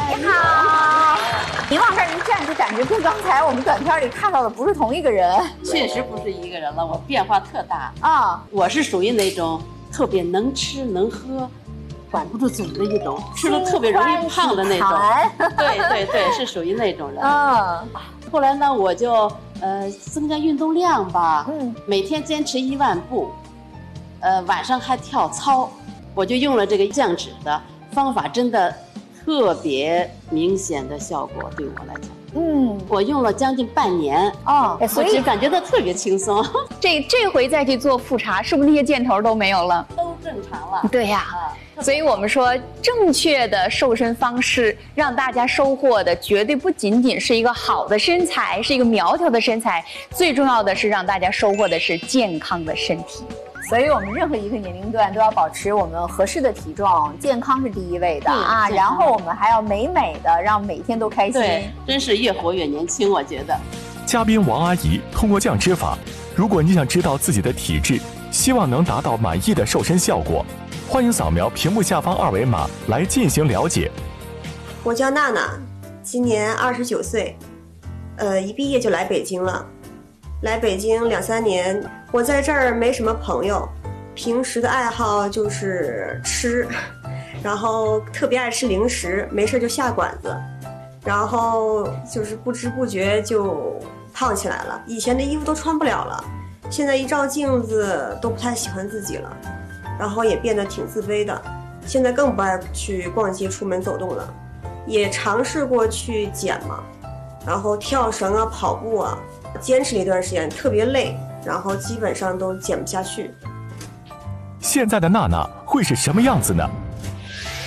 你好，您往这儿一站，就感觉跟刚才我们短片里看到的不是同一个人。 确实不是一个人了，我变化特大啊！ 我是属于那种特别能吃能喝，管不住嘴的一种，吃了特别容易胖的那种。对，是属于那种人。后来呢，我就增加运动量吧，每天坚持1万步，晚上还跳操，我就用了这个降脂的方法，真的特别明显的效果对我来讲。我用了将近半年所以感觉到特别轻松。 这回再去做复查，是不是那些箭头都没有了？ 都正常了。 对呀，所以我们说正确的瘦身方式，让大家收获的绝对不仅仅是一个好的身材，是一个苗条的身材，最重要的是让大家收获的是健康的身体。 所以我们任何一个年龄段都要保持我们合适的体重，健康是第一位的啊。然后我们还要美美的，让每天都开心。 对，真是越活越年轻，我觉得。 嘉宾王阿姨通过降脂法，如果你想知道自己的体质，希望能达到满意的瘦身效果，欢迎扫描屏幕下方2维码来进行了解。 我叫娜娜，今年29岁，一毕业就来北京了。来北京2、3年，我在这儿没什么朋友，平时的爱好就是吃，然后特别爱吃零食，没事就下馆子，然后就是不知不觉就胖起来了。以前的衣服都穿不了了，现在一照镜子都不太喜欢自己了，然后也变得挺自卑的。现在更不爱去逛街、出门走动了，也尝试过去减嘛，然后跳绳啊、跑步啊。坚持了一段时间，特别累，然后基本上都减不下去。 现在的娜娜会是什么样子呢？